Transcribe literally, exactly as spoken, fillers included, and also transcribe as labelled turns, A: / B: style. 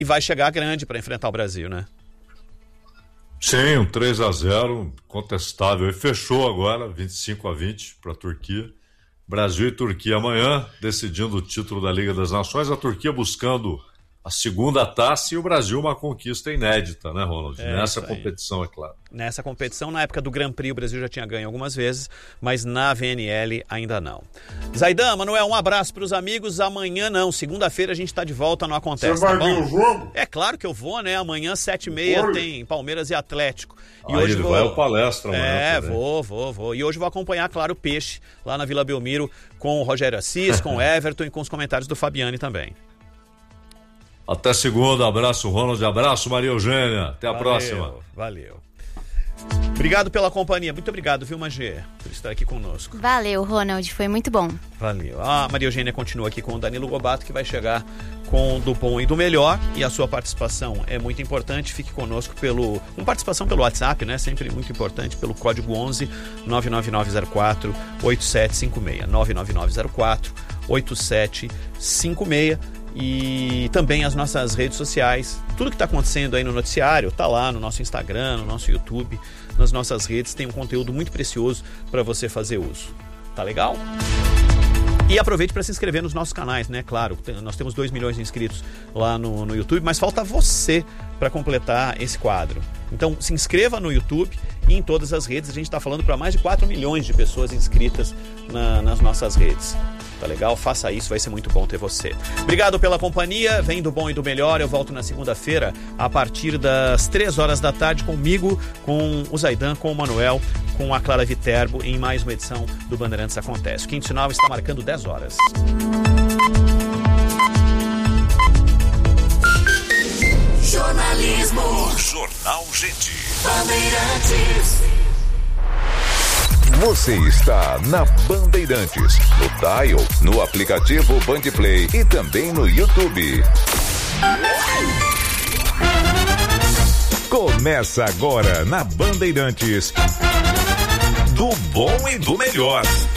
A: E vai chegar grande para enfrentar o Brasil, né?
B: Sim, um três a zero, contestável. E fechou agora, vinte e cinco a vinte para a Turquia. Brasil e Turquia amanhã, decidindo o título da Liga das Nações. A Turquia buscando a segunda taça e o Brasil uma conquista inédita, né, Ronald?
A: É,
B: Nessa competição, é claro.
A: Nessa competição, na época do Grand Prix, o Brasil já tinha ganho algumas vezes, mas na V N L ainda não. Zaidan, Manuel, um abraço para os amigos. Amanhã não, segunda-feira a gente está de volta, não acontece.
C: Você vai
A: tá
C: ver
A: bom?
C: o jogo?
A: É claro que eu vou, né? Amanhã, sete e meia,
C: Oi.
A: tem Palmeiras e Atlético. E
B: Ah,
A: hoje
B: ele
A: vou...
B: vai ao palestra amanhã.
A: É,
B: também.
A: vou, vou, vou. E hoje vou acompanhar, claro, o Peixe, lá na Vila Belmiro, com o Rogério Assis, com o Everton e com os comentários do Fabiani também.
B: Até segunda, abraço Ronald, abraço Maria Eugênia, até a
A: Valeu,
B: próxima.
A: Valeu. Obrigado pela companhia, muito obrigado, viu, Magê, por estar aqui conosco.
D: Valeu, Ronald, foi muito bom.
A: Valeu. A Maria Eugênia continua aqui com o Danilo Gobato, que vai chegar com do bom e do melhor, e a sua participação é muito importante. Fique conosco pelo, com participação pelo WhatsApp, né? Sempre muito importante, pelo código onze nove nove nove zero quatro oito sete cinco seis, nove nove nove zero quatro oito sete cinco seis. E também as nossas redes sociais. Tudo que está acontecendo aí no noticiário está lá no nosso Instagram, no nosso YouTube, nas nossas redes. Tem um conteúdo muito precioso para você fazer uso. Tá legal? E aproveite para se inscrever nos nossos canais, né? Claro, nós temos dois milhões de inscritos lá no, no YouTube, mas falta você para completar esse quadro. Então se inscreva no YouTube e em todas as redes. A gente está falando para mais de quatro milhões de pessoas inscritas na, nas nossas redes. Tá legal? Faça isso, vai ser muito bom ter você. Obrigado pela companhia, vem do bom e do melhor. Eu volto na segunda-feira a partir das três horas da tarde comigo, com o Zaidan, com o Manuel, com a Clara Viterbo em mais uma edição do Bandeirantes Acontece. O Quinto Sinal está marcando dez horas.
E: Jornalismo.
F: Jornal Gente.
E: Bandeirantes.
F: Você está na Bandeirantes, no Dial, no aplicativo Bandplay e também no YouTube. Começa agora na Bandeirantes, do bom e do melhor.